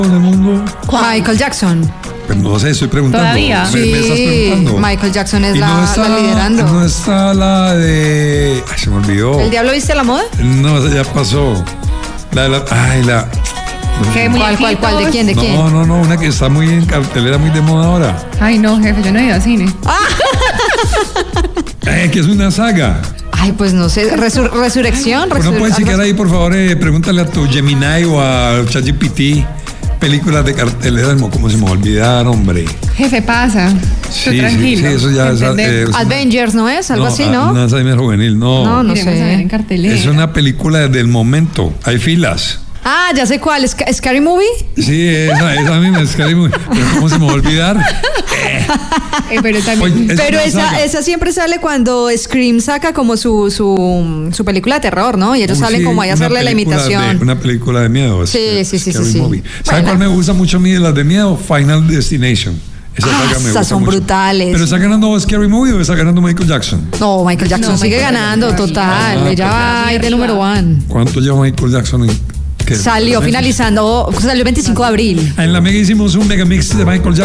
en el mundo? Michael Jackson. Pues no sé, estoy preguntando. ¿Todavía? ¿Me estás preguntando? Michael Jackson es ¿Y la liderando. no está la de... Ay, se me olvidó. ¿El Diablo viste la moda? No, esa ya pasó. La... ¿Qué ¿Cuál? ¿De quién? ¿De quién? No, una que está muy en cartelera, muy de moda ahora. Ay, no, jefe, yo no he ido al cine. Que es una saga. Ay, pues no sé, resurrección. ¿No puedes chequear ahí, por favor? Pregúntale a tu Gemini o a ChatGPT películas de cartelera, como se me va a olvidar, hombre. Jefe, pasa. Sí, tranquilo. Sí, eso ya es... Avengers, ¿no es? Algo así, ¿no? No, es Alzheimer juvenil, no. No Iremos sé. a ver en cartelera. Es una película del momento. Hay filas. Ah, ya sé cuál. ¿Scary Movie? Sí, esa misma, Scary Movie. Pero ¿cómo se me va a olvidar? Pero también... Oye, Pero una saga. esa siempre sale cuando Scream saca como su película de terror, ¿no? Y ellos salen Sí, como ahí a hacerle la imitación. Una película de miedo. Sí. Movie. ¿Sabe Bueno. cuál me gusta mucho a mí de las de miedo? Final Destination. Esa saga me gusta Esas son mucho. brutales. ¿Pero está ganando Scary Movie o está ganando Michael Jackson? No, Michael Jackson sigue Michael ganando, Jackson, total. Ella va ahí de número 1. ¿Cuánto lleva Michael Jackson? Salió finalizando, salió el 25 de abril. En la Mega hicimos un Mega Mix de Michael Jackson.